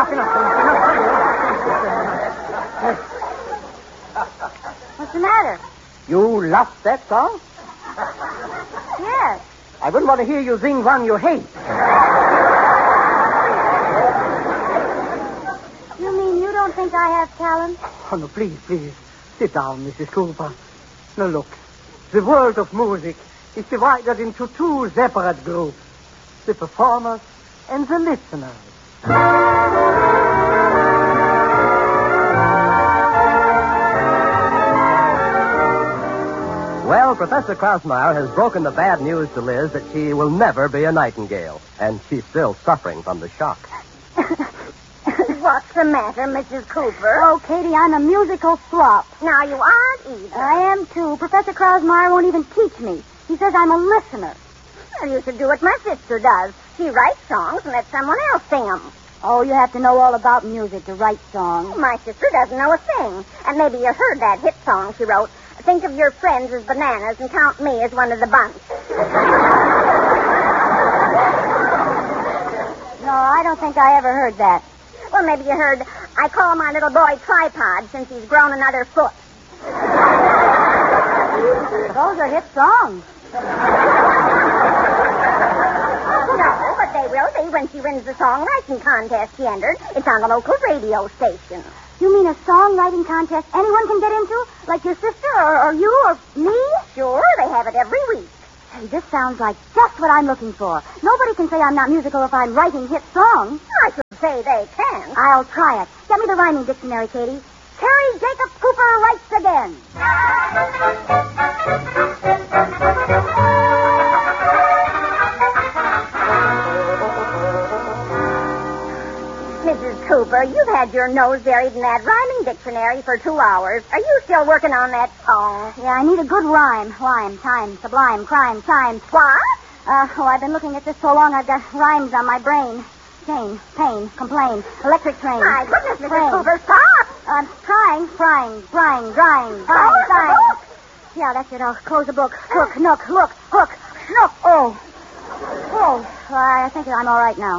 What's the matter? You lost that song? Yes. I wouldn't want to hear you sing one you hate. You mean you don't think I have talent? Oh, no, please. Sit down, Mrs. Cooper. Now, look. The world of music is divided into two separate groups. The performers and the listeners. Well, Professor Krausmeyer has broken the bad news to Liz that she will never be a nightingale, and she's still suffering from the shock. What's the matter, Mrs. Cooper? Oh, Katie, I'm a musical flop. Now, you aren't either. I am, too. Professor Krausmeyer won't even teach me. He says I'm a listener. Well, you should do what my sister does. She writes songs and lets someone else sing them. Oh, you have to know all about music to write songs. My sister doesn't know a thing. And maybe you heard that hit song she wrote. Think of your friends as bananas and count me as one of the bunch. No, I don't think I ever heard that. Well, maybe you heard, I call my little boy Tripod since he's grown another foot. Those are hit songs. No, but they will be when she wins the songwriting contest she entered. It's on the local radio station. You mean a songwriting contest anyone can get into? Like your sister or you or me? Sure, they have it every week. Hey, this sounds like just what I'm looking for. Nobody can say I'm not musical if I'm writing hit songs. I should say they can. I'll try it. Get me the rhyming dictionary, Katie. Carrie Jacob Cooper writes again. Mrs. Cooper, you've had your nose buried in that rhyming dictionary for 2 hours. Are you still working on that song? Yeah, I need a good rhyme. Rhyme, time, sublime, crime, time. What? I've been looking at this so long I've got rhymes on my brain. Chain, pain, complain, electric train. My goodness, Mrs. Cooper, stop! I'm trying, frying, drying, sighing. Yeah, that's it. I'll close the book. Hook, nook, look, hook, snook. Oh, I think I'm all right now.